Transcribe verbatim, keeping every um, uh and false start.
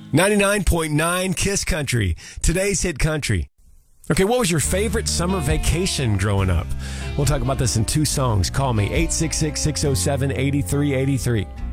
ninety-nine point nine Kiss Country, today's hit country. Okay, what was your favorite summer vacation growing up? We'll talk about this in two songs. Call me, eight six six, six oh seven, eight three eight three.